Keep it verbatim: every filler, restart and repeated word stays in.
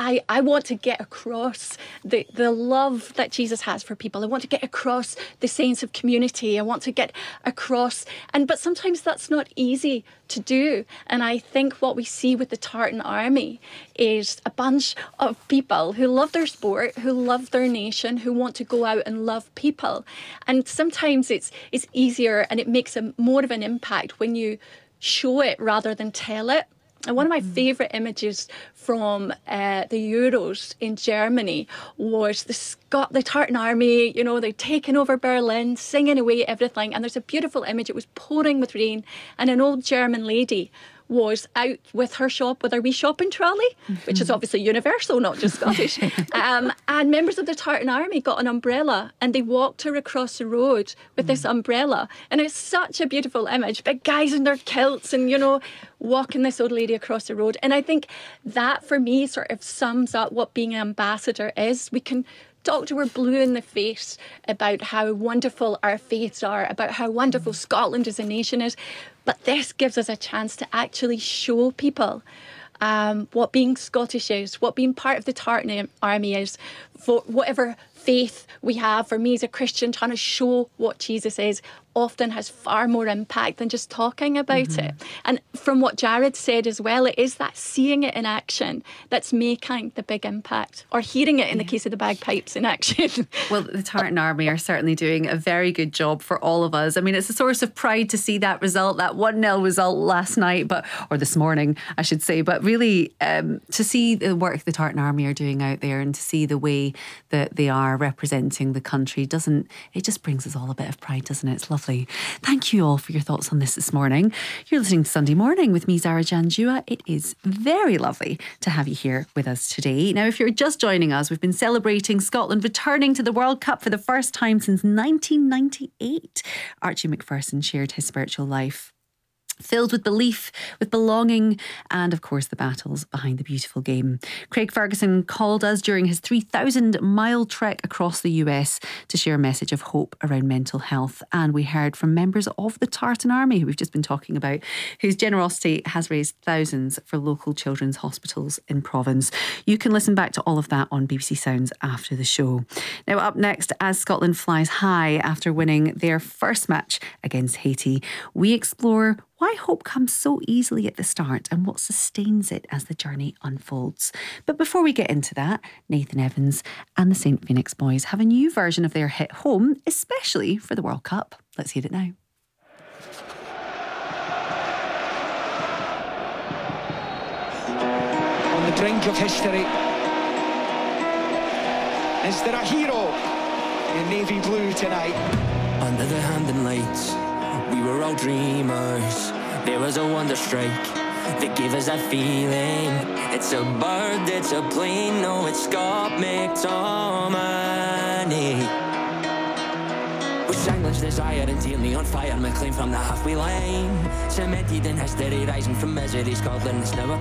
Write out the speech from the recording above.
I, I want to get across the, the love that Jesus has for people. I want to get across the sense of community. I want to get across, and but sometimes that's not easy to do. And I think what we see with the Tartan Army is a bunch of people who love their sport, who love their nation, who want to go out and love people. And sometimes it's it's easier and it makes a more of an impact when you show it rather than tell it. And one of my favourite images from uh, the Euros in Germany was the Scot- the Tartan Army, you know, they'd taken over Berlin, singing away everything. And there's a beautiful image. It was pouring with rain, and an old German lady was out with her shop, with her wee shopping trolley, mm-hmm. which is obviously universal, not just Scottish. um, and members of the Tartan Army got an umbrella and they walked her across the road with mm. this umbrella. And it's such a beautiful image. Big guys in their kilts and, you know, walking this old lady across the road. And I think that, for me, sort of sums up what being an ambassador is. We can talk to her blue in the face about how wonderful our faiths are, about how wonderful Scotland as a nation is. But this gives us a chance to actually show people um, what being Scottish is, what being part of the Tartan Army is, for whatever faith we have. For me as a Christian, trying to show what Jesus is often has far more impact than just talking about mm-hmm. it. And from what Jared said as well, it is that seeing it in action that's making the big impact, or hearing it in yeah. the case of the bagpipes in action. Well, the Tartan Army are certainly doing a very good job for all of us. I mean, it's a source of pride to see that result, that one nil result last night, but or this morning, I should say. But really, um, to see the work the Tartan Army are doing out there and to see the way that they are representing the country, doesn't it just brings us all a bit of pride, doesn't it? It's lovely. Thank you all for your thoughts on this this morning. You're listening to Sunday Morning with me, Zara Janjua. It is very lovely to have you here with us today. Now, if you're just joining us, we've been celebrating Scotland returning to the World Cup for the first time since nineteen ninety-eight. Archie Macpherson shared his spiritual life, filled with belief, with belonging, and of course the battles behind the beautiful game. Craig Ferguson called us during his three thousand mile trek across the U S to share a message of hope around mental health. And we heard from members of the Tartan Army, who we've just been talking about, whose generosity has raised thousands for local children's hospitals in Provence. You can listen back to all of that on B B C Sounds after the show. Now, up next, as Scotland flies high after winning their first match against Haiti, we explore why hope comes so easily at the start and what sustains it as the journey unfolds. But before we get into that, Nathan Evans and the Saint Phoenix Boys have a new version of their hit Home, especially for the World Cup. Let's hear it now. On the brink of history, is there a hero in navy blue tonight? Under the hand and lights, we were all dreamers. There was a wonder strike that gave us that feeling. It's a bird, it's a plane, no, it's Scott McTominay. With silence, desire and daily on fire, McLean from the halfway line, cemented in history, rising from misery. Scotland is now a